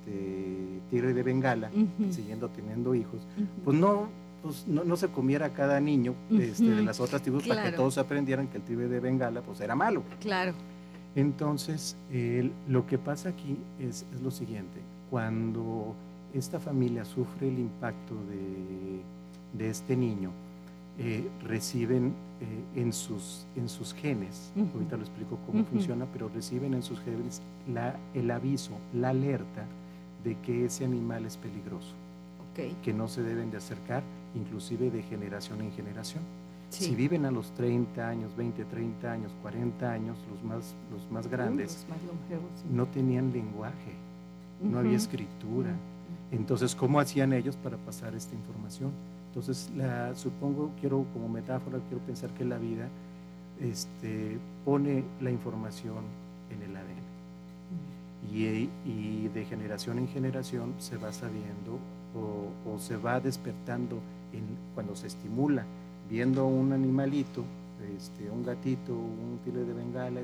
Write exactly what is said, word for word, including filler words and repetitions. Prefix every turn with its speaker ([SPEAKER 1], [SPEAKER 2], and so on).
[SPEAKER 1] este, tigre de Bengala,
[SPEAKER 2] uh-huh.
[SPEAKER 1] siguiendo teniendo hijos,
[SPEAKER 2] uh-huh.
[SPEAKER 1] pues no, pues no, no se comiera a cada niño este,
[SPEAKER 2] uh-huh.
[SPEAKER 1] de las otras tribus,
[SPEAKER 2] claro.
[SPEAKER 1] para que todos aprendieran que el tigre de Bengala pues era malo.
[SPEAKER 2] Claro.
[SPEAKER 1] Entonces, eh, lo que pasa aquí es, es lo siguiente: cuando esta familia sufre el impacto de, de este niño, eh, reciben eh, en, sus, en sus genes, uh-huh. ahorita lo explico cómo uh-huh. funciona, pero reciben en sus genes la, el aviso, la alerta de que ese animal es peligroso,
[SPEAKER 2] okay.
[SPEAKER 1] que no se deben de acercar, inclusive de generación en generación.
[SPEAKER 2] Sí.
[SPEAKER 1] Si viven a los treinta años, veinte, treinta años, cuarenta años, los más, los más grandes,
[SPEAKER 2] uh, los más longevos, sí.
[SPEAKER 1] no tenían lenguaje, uh-huh. no había escritura. Uh-huh. Entonces, ¿cómo hacían ellos para pasar esta información? Entonces, la, supongo, quiero como metáfora, quiero pensar que la vida este, pone la información en el A D N. Uh-huh. y, y de generación en generación se va sabiendo o, o se va despertando en, cuando se estimula, viendo un animalito, este, un gatito, un tigre de Bengala,